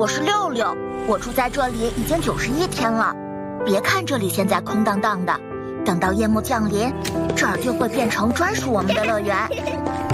我是六六，我住在这里已经91天了。别看这里现在空荡荡的，等到夜幕降临，这儿就会变成专属我们的乐园。